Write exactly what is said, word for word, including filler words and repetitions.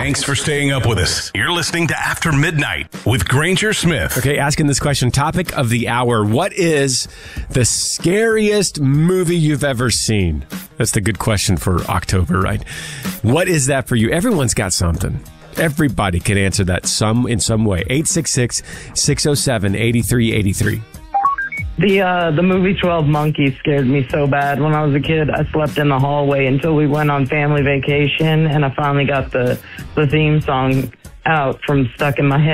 Thanks for staying up with us. You're listening to After Midnight with Granger Smith. Okay, asking this question, topic of the hour. What is the scariest movie you've ever seen? That's the good question for October, right? What is that for you? Everyone's got something. Everybody can answer that some in some way. eight six six, six oh seven, eight three eight three. The uh, the movie twelve Monkeys scared me so bad. When I was a kid, I slept in the hallway until we went on family vacation, and I finally got the, the theme song out from stuck in my head.